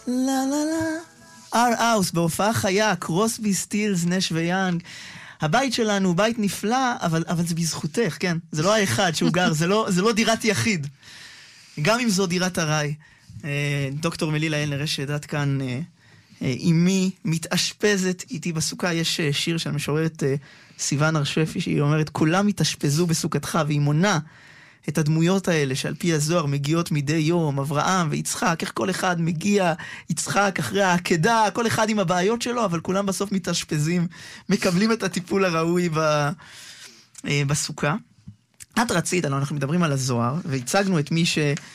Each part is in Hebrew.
לה לה לה. אר-אוס, בהופעה חיה, קרוסבי, סטילס, נש ויאנג. הבית שלנו הוא בית נפלא, אבל זה בזכותך, כן? זה לא האחד שהוא גר, זה לא דירת יחיד. גם אם זו דירת הרי. דוקטור מלילה אלנר שדעת כאן, אמי מתאשפזת איתי בסוכה. יש שיר של משוררת סיוון הרשפי, שהיא אומרת, כולם התאשפזו בסוכתך, והיא מונה את הדמויות האלה שעל פי הזוהר מגיעות מדי יום, אברהם ויצחק, איך כל אחד מגיע, יצחק אחרי העקדה, כל אחד עם הבעיות שלו, אבל כולם בסוף מתאשפזים, מקבלים את הטיפול הראוי בסוכה. את רצית, אנחנו מדברים על הזוהר, והצגנו את מי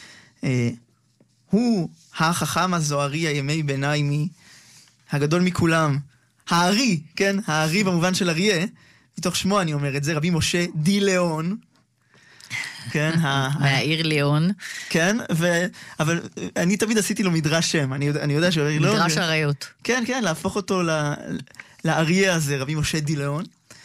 שהוא החכם הזוהרי הימי ביניים, הגדול מכולם, הארי, כן? הארי במובן של אריה, מתוך שמו אני אומר את זה, רבי משה די ליאון, כן, מהעיר ליאון. כן, אבל אני תמיד עשיתי לו מדרש שם, אני יודע שהוא מדרש הריות. כן, כן, להפוך אותו לאריה הזה, רבי משה די ליאון.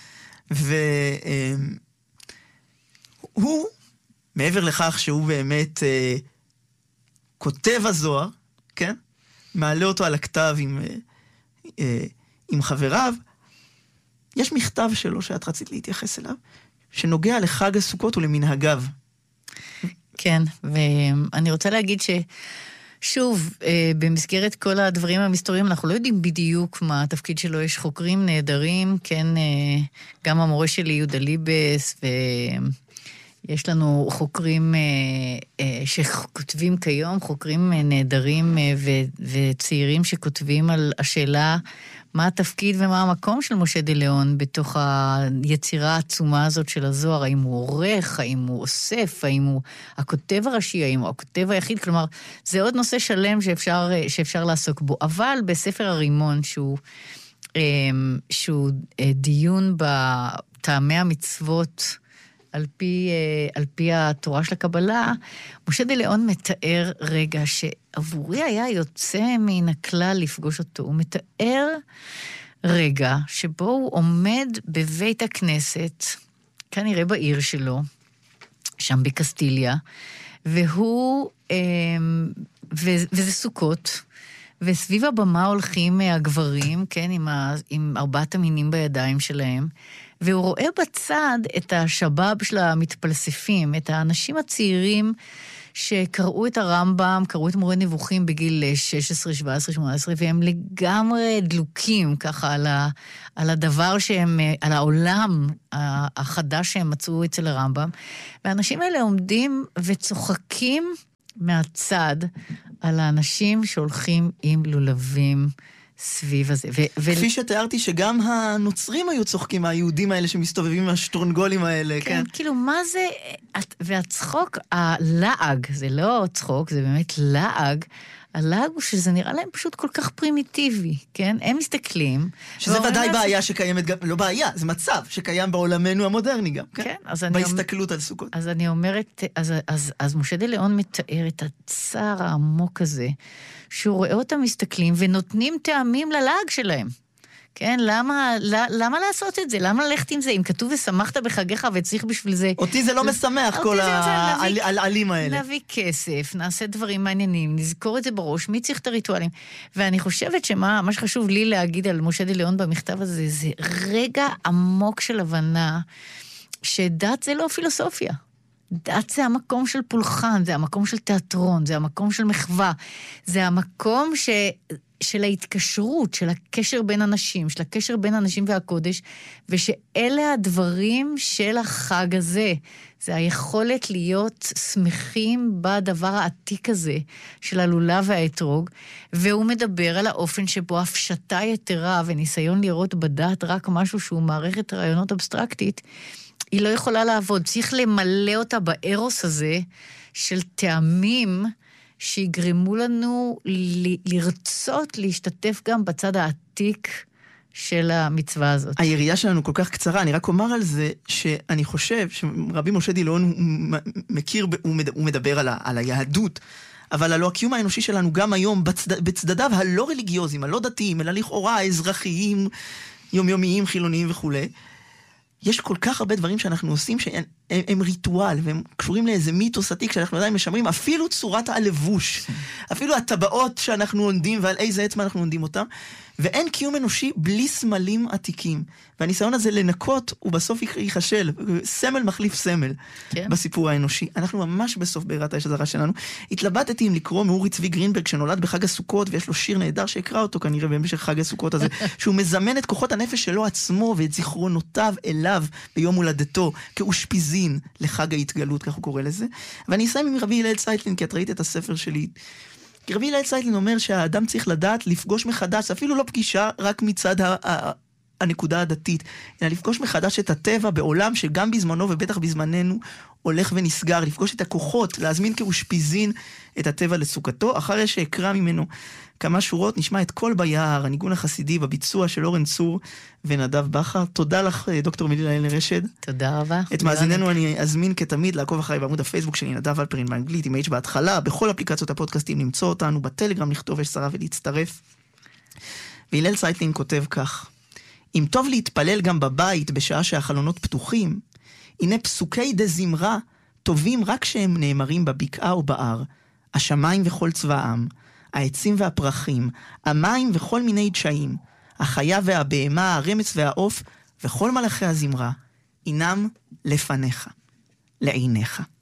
והוא, מעבר לכך שהוא באמת כותב הזוהר, כן, מעלה אותו על הכתב עם חבריו, יש מכתב שלו שאת רצית להתייחס אליו, שנוגע לחג הסוכות ולמנהגיו. כן, ואני רוצה להגיד ששוב, במסגרת כל הדברים המסתוריים, אנחנו לא יודעים בדיוק מה התפקיד שלו, יש חוקרים נהדרים, כן, גם המורה שלי יהודה ליבס, ויש לנו חוקרים שכותבים כיום, חוקרים נהדרים וצעירים שכותבים על השאלה מה התפקיד ומה המקום של משה די ליאון בתוך היצירה העצומה הזאת של הזוהר, האם הוא עורך, האם הוא אוסף, האם הוא הכותב הראשי, האם הוא הכותב היחיד, כלומר, זה עוד נושא שלם שאפשר לעסוק בו, אבל בספר הרימון, שהוא דיון בטעמי המצוות, על פי התורה של הקבלה, משה די ליאון מתאר רגע שעבורי היה יוצא מן הכלל לפגוש אותו. הוא מתאר רגע שבו הוא עומד בבית הכנסת, כנראה בעיר שלו, שם בקסטיליה, וזה סוכות, וסביב הבמה הולכים הגברים, כן, עם 4 המינים בידיים שלהם, והוא רואה בצד את השבאב של המתפלספים, את האנשים הצעירים שקראו את הרמב"ם, קראו את מורה נבוכים בגיל 16, 17, 18, והם לגמרי דלוקים ככה על הדבר שהם, על העולם החדש שהם מצאו אצל הרמב"ם. והאנשים האלה עומדים וצוחקים מהצד על האנשים שהולכים עם לולבים סביב הזה. כפי שתיארתי שגם הנוצרים היו צוחקים, היהודים האלה שמסתובבים עם השטרונגולים האלה, כן? כן, כאילו מה זה, והצחוק, הלעג, זה לא צחוק, זה באמת לעג, הלעג הוא שזה נראה להם פשוט כל כך פרימיטיבי, כן? הם מסתכלים. שזה ודאי בעיה שקיימת גם, לא בעיה, זה מצב שקיים בעולמנו המודרני גם, כן? כן, אז בהסתכלות על סוכות. אז אני אומרת, אז משה די ליאון מתאר את הצער העמוק הזה, שהוא רואה אותם מסתכלים ונותנים טעמים ללעג שלהם. כן, למה לעשות את זה? למה ללכת עם זה? אם כתוב ושמחת בחגיך וצריך בשביל זה... אותי זה לא משמח, כל העלים האלה. נביא כסף, נעשה דברים מעניינים, נזכור את זה בראש, מי צריך את הריטואלים? ואני חושבת שמה שחשוב לי להגיד על משה די ליאון במכתב הזה, זה רגע עמוק של הבנה, שדת זה לא פילוסופיה. דת זה המקום של פולחן, זה המקום של תיאטרון, זה המקום של מחווה, זה המקום של ההתקשרות, של הקשר בין אנשים, של הקשר בין אנשים והקודש, ושאלה הדברים של החג הזה. זה היכולת להיות שמחים בדבר העתיק הזה, של הלולב והאתרוג, והוא מדבר על האופן שבו הפשטה יתרה וניסיון לראות בדת רק משהו שהוא מערכת רעיונות אבסטרקטית, היא לא יכולה לעבוד. צריך למלא אותה בארוס הזה של טעמים שיגרמו לנו לרצות להשתתף גם בצד העתיק של המצווה הזאת. היריעה שלנו כל כך קצרה, אני רק אומר על זה שאני חושב שרבי משה די ליאון מכיר, הוא מדבר על היהדות, אבל הלא הקיום האנושי שלנו גם היום בצדדיו הלא רליגיוזיים, הלא דתיים, אלא לכאורה האזרחיים, יומיומיים, חילוניים וכו'. יש כל כך הרבה דברים שאנחנו עושים שהם ריטואל, והם קשורים לאיזה מיתוס עתיק שאנחנו עדיין משמרים, אפילו צורת הלבוש, אפילו הטבעות שאנחנו עונדים ועל איזה עצמה אנחנו עונדים אותם, ואין קיום אנושי בלי סמלים עתיקים. והניסיון הזה לנקות הוא בסוף ייחשל, סמל מחליף סמל בסיפור האנושי. אנחנו ממש בסוף בעירת האש הזרה שלנו. התלבטתי אם לקרוא מאורי צבי גרינברג שנולד בחג הסוכות, ויש לו שיר נהדר שיקרא אותו כנראה במשך חג הסוכות הזה, שהוא מזמן את כוחות הנפש שלו עצמו ואת זיכרונותיו אליו ביום הולדתו, כאושפיזין לחג ההתגלות, כך הוא קורא לזה. ואני אסיים עם רבי הלל צייטלין, כי את ראית את הספר שלי. כי רבי הלל צייטלין אומר שהאדם צריך לדעת לפגוש מחדש, אפילו לא פגישה רק מצד הנקודה הדתית, אלא לפגוש מחדש את הטבע בעולם שגם בזמנו ובטח בזמננו הולך ונסגר, לפגוש את הכוחות, להזמין כאושפיזין את הטבע לסוכתו. אחרי שאקרא ממנו כמה שורות, נשמע את קול ביער, הניגון החסידי בביצוע של אורן צור ונדב בכר. תודה לך, דוקטור מילי להלל רשד. תודה רבה. את מאזיננו אני אזמין כתמיד לעקוב אחריי בעמוד הפייסבוק שלי, נדב אלפרין באנגלית, עם H בהתחלה, בכל אפליקציות הפודקאסטים למצוא אותנו, בטלגרם לכתוב יש שרה ולהצטרף. והלל צייטלין כותב כך: אם טוב להתפלל גם בבית בשעה שהחלונות פתוחים, הנה פסוקי דזמרה טובים רק שהם נאמרים בבקעה או בער, השמיים וכל צבאם, העצים והפרחים, המים וכל מיני דשאים, החיה והבהמה, הרמץ והעוף, וכל מלאכי הזמרה, אינם לפניך, לעיניך.